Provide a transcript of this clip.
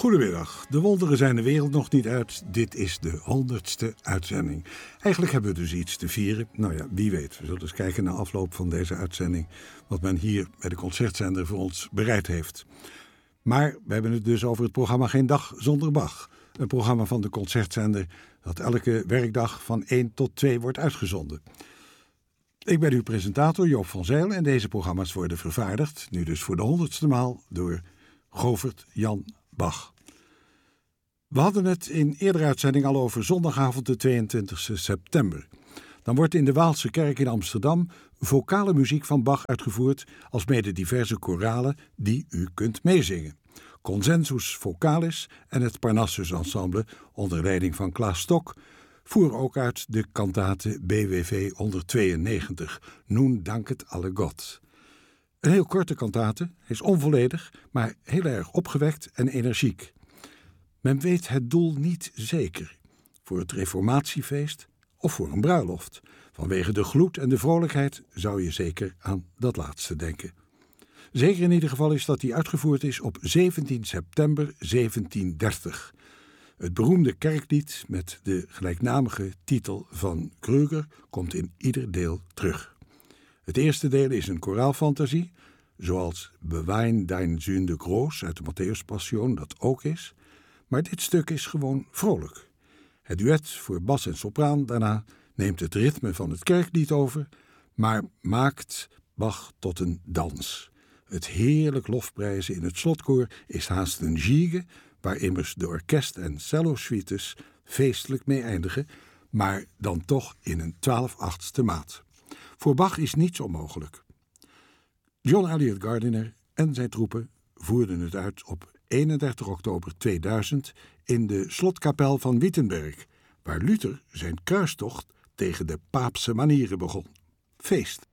Goedemiddag. De wonderen zijn de wereld nog niet uit. Dit is de 100ste uitzending. Eigenlijk hebben we dus iets te vieren. Nou ja, wie weet. We zullen eens kijken na afloop van deze uitzending wat men hier bij de concertzender voor ons bereid heeft. Maar we hebben het dus over het programma Geen Dag Zonder Bach. Een programma van de concertzender dat elke werkdag van 1 tot 2 wordt uitgezonden. Ik ben uw presentator Joop van Zijl en deze programma's worden vervaardigd, nu dus voor de 100ste maal, door Govert Jan Bach. We hadden het in eerdere uitzending al over zondagavond de 22 september. Dan wordt in de Waalse kerk in Amsterdam vocale muziek van Bach uitgevoerd, alsmede diverse koralen die u kunt meezingen. Consensus Vocalis en het Parnassus Ensemble onder leiding van Klaas Stok voeren ook uit de kantate BWV 192, Nun danket alle God. Een heel korte kantate, is onvolledig, maar heel erg opgewekt en energiek. Men weet het doel niet zeker, voor het reformatiefeest of voor een bruiloft. Vanwege de gloed en de vrolijkheid zou je zeker aan dat laatste denken. Zeker in ieder geval is dat die uitgevoerd is op 17 september 1730. Het beroemde kerklied met de gelijknamige titel van Krüger komt in ieder deel terug. Het eerste deel is een koraalfantasie, zoals Bewein dein Sünde groß uit de Matthäuspassion dat ook is. Maar dit stuk is gewoon vrolijk. Het duet voor bas en sopraan daarna neemt het ritme van het kerklied over, maar maakt Bach tot een dans. Het heerlijk lofprijzen in het slotkoor is haast een gigue, waar immers de orkest- en cello-suites feestelijk mee eindigen, maar dan toch in een 12/8 maat. Voor Bach is niets onmogelijk. John Eliot Gardiner en zijn troepen voerden het uit op 31 oktober 2000 in de slotkapel van Wittenberg, waar Luther zijn kruistocht tegen de paapse manieren begon. Feest.